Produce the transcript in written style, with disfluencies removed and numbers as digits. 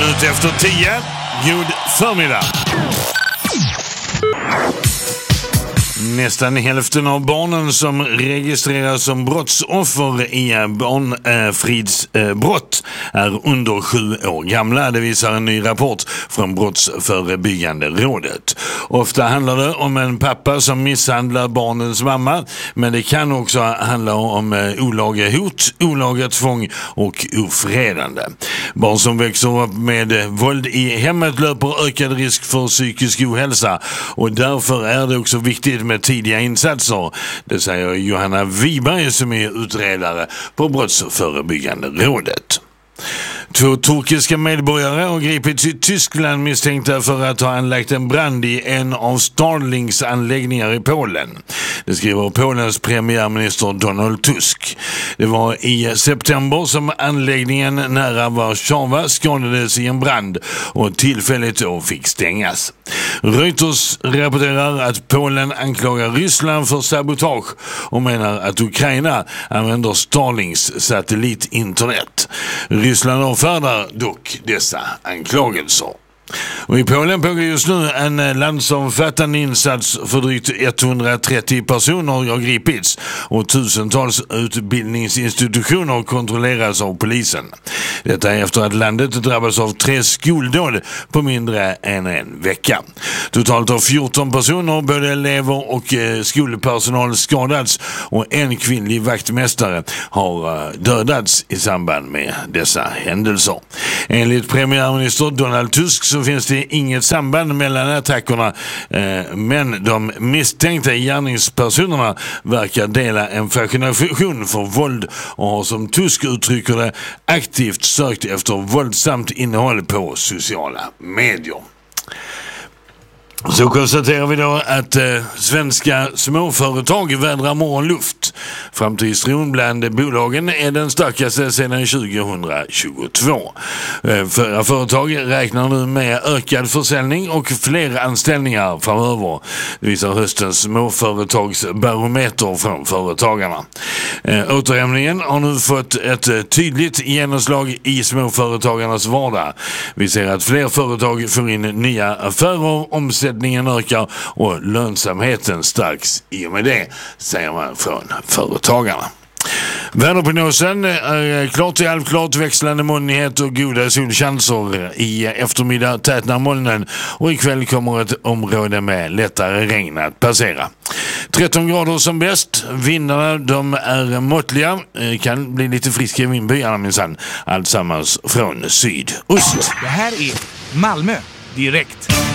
minut efter 10. God förmiddag. Nästan hälften av barnen som registreras som brottsoffer i barnfridsbrott är under 7 år gamla. Det visar en ny rapport från Brottsförebyggande rådet. Ofta handlar det om en pappa som misshandlar barnens mamma, men det kan också handla om olaga hot, olaga tvång och ofredande. Barn som växer upp med våld i hemmet löper ökad risk för psykisk ohälsa, och därför är det också viktigt med tidiga insatser. Det säger Johanna Wiberg som är utredare på Brottsförebyggande rådet. 2 turkiska medborgare har gripits i Tyskland misstänkta för att ha anlagt en brand i en av Starlinks anläggningar i Polen. Det skriver Polens premiärminister Donald Tusk. Det var i september som anläggningen nära Warszawa skadades i en brand och tillfälligt då fick stängas. Reuters rapporterar att Polen anklagar Ryssland för sabotage och menar att Ukraina använder Starlinks satellitinternet. Ryssland avfärdar dock dessa anklagelser. Och i Polen pågår just nu en landsomfattande insats för drygt 130 personer har gripits och tusentals utbildningsinstitutioner kontrolleras av polisen. Detta är efter att landet drabbas av 3 skoldåd på mindre än en vecka. Totalt har 14 personer, både elever och skolpersonal, skadats och en kvinnlig vaktmästare har dödats i samband med dessa händelser. Enligt premiärminister Donald Tusk så finns det inget samband mellan attackerna, men de misstänkta gärningspersonerna verkar dela en fascination för våld och har, som Tusk uttrycker det, aktivt sökt efter våldsamt innehåll på sociala medier. Så konstaterar vi då att svenska småföretag vädrar morgonluft. Framtidstron bland bolagen är den starkaste sedan 2022. Företag räknar nu med ökad försäljning och fler anställningar framöver. Det visar höstens småföretagsbarometer från företagarna. Återhämtningen har nu fått ett tydligt genomslag i småföretagarnas vardag. Vi ser att fler företag får in nya affärer, omsättningen ökar och lönsamheten stärks i och med det, säger man från företagarna. Väderprognosen är klart till halvklart, växlande molnighet och goda solchanser. I eftermiddag tätnar molnen och ikväll kommer ett område med lättare regn att passera. 13 grader som bäst. Vindarna de är måttliga. Kan bli lite friska i vindbyarna minsann. Alltsammans från sydost. Det här är Malmö direkt.